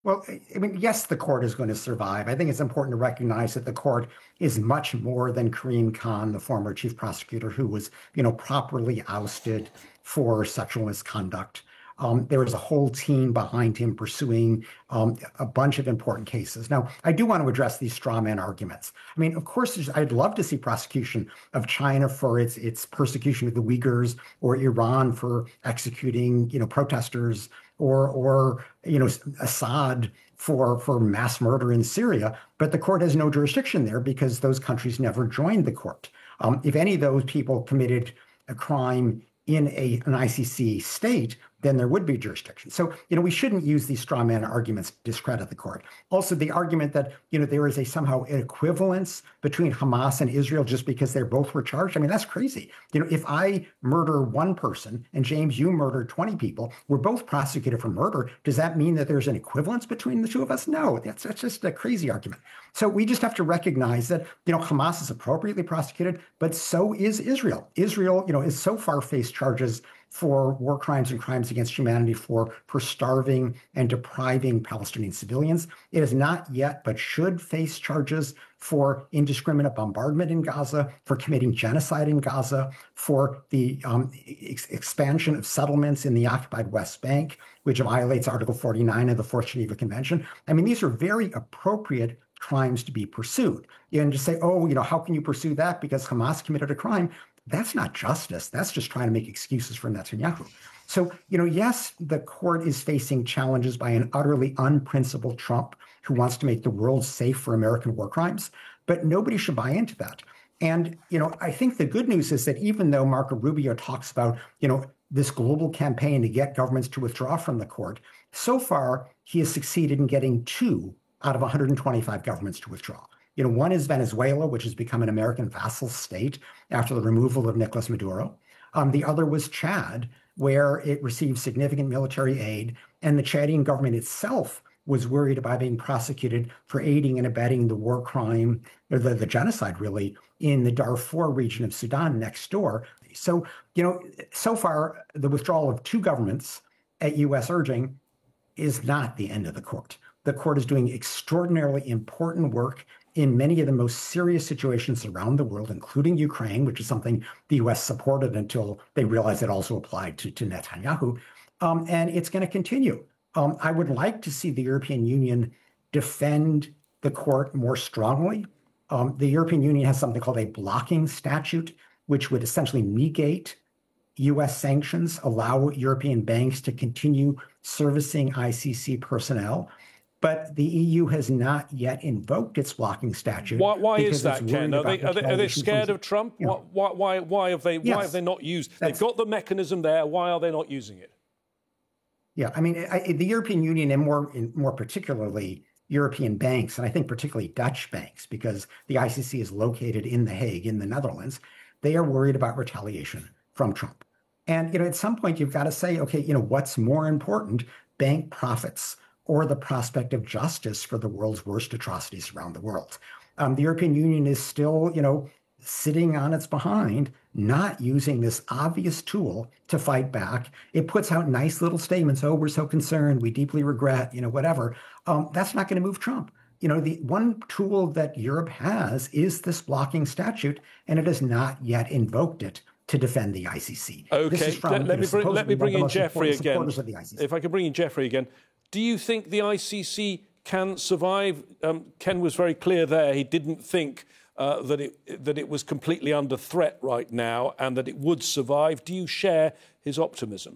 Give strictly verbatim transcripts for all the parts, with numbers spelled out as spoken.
Well, I mean, yes, the court is going to survive. I think it's important to recognize that the court is much more than Karim Khan, the former chief prosecutor, who was, you know, properly ousted for sexual misconduct. Um, there was a whole team behind him pursuing um, a bunch of important cases. Now, I do want to address these straw man arguments. I mean, of course, I'd love to see prosecution of China for its its persecution of the Uyghurs, or Iran for executing, you know, protesters, or or you know Assad for for mass murder in Syria, but the court has no jurisdiction there because those countries never joined the court. Um, if any of those people committed a crime in a an I C C state, then there would be jurisdiction. So, you know, we shouldn't use these straw man arguments to discredit the court. Also, the argument that, you know, there is a somehow equivalence between Hamas and Israel just because they both were charged. I mean, that's crazy. You know, if I murder one person and James, you murdered twenty people, we're both prosecuted for murder. Does that mean that there's an equivalence between the two of us? No, that's, that's just a crazy argument. So we just have to recognize that, you know, Hamas is appropriately prosecuted, but so is Israel. Israel, you know, is so far faced charges for war crimes and crimes against humanity for, for starving and depriving Palestinian civilians. It has not yet, but should face charges for indiscriminate bombardment in Gaza, for committing genocide in Gaza, for the um, ex- expansion of settlements in the occupied West Bank, which violates Article forty-nine of the Fourth Geneva Convention. I mean, these are very appropriate crimes to be pursued. And to say, oh, you know, how can you pursue that because Hamas committed a crime? That's not justice. That's just trying to make excuses for Netanyahu. So, you know, yes, the court is facing challenges by an utterly unprincipled Trump who wants to make the world safe for American war crimes, but nobody should buy into that. And, you know, I think the good news is that even though Marco Rubio talks about, you know, this global campaign to get governments to withdraw from the court, so far he has succeeded in getting two out of one hundred twenty-five governments to withdraw. You know, one is Venezuela, which has become an American vassal state after the removal of Nicolas Maduro. Um, the other was Chad, where it received significant military aid, and the Chadian government itself was worried about being prosecuted for aiding and abetting the war crime, or the, the genocide, really, in the Darfur region of Sudan next door. So, you know, so far, the withdrawal of two governments at U S urging is not the end of the court. The court is doing extraordinarily important work in many of the most serious situations around the world, including Ukraine, which is something the U S supported until they realized it also applied to, to Netanyahu. Um, and it's going to continue. Um, I would like to see the European Union defend the court more strongly. Um, the European Union has something called a blocking statute, which would essentially negate U S sanctions, allow European banks to continue servicing I C C personnel. But the E U has not yet invoked its blocking statute. Why, why is that, Ken? Are they, are, they, are they scared of Trump? You know, why, why, why have they? Yes, why have they not used? They've got the mechanism there. Why are they not using it? Yeah, I mean, I, the European Union, and more, more particularly European banks, and I think particularly Dutch banks, because the I C C is located in The Hague, in the Netherlands, they are worried about retaliation from Trump. And you know, at some point, you've got to say, okay, you know, what's more important, bank profits or the prospect of justice for the world's worst atrocities around the world? Um, the European Union is still, you know, sitting on its behind, not using this obvious tool to fight back. It puts out nice little statements. Oh, we're so concerned. We deeply regret, you know, whatever. Um, that's not going to move Trump. You know, the one tool that Europe has is this blocking statute, and it has not yet invoked it to defend the I C C. Okay, from, let, let, know, me bring, let me bring in Jeffrey again. If I could bring in Jeffrey again. Do you think the I C C can survive? Um, Ken was very clear there. He didn't think uh, that it that it was completely under threat right now and that it would survive. Do you share his optimism?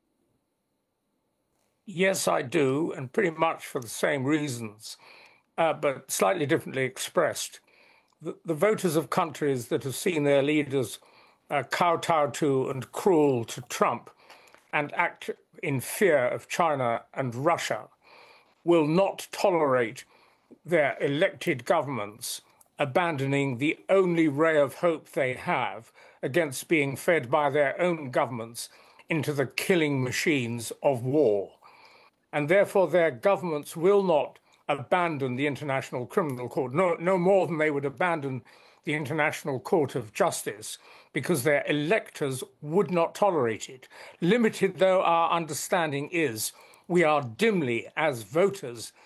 Yes, I do, and pretty much for the same reasons, uh, but slightly differently expressed. The, the voters of countries that have seen their leaders uh, kowtow to and cruel to Trump and act in fear of China and Russia will not tolerate their elected governments abandoning the only ray of hope they have against being fed by their own governments into the killing machines of war. And therefore their governments will not abandon the International Criminal Court, no, no more than they would abandon the International Court of Justice, because their electors would not tolerate it. Limited though our understanding is we are dimly, as voters,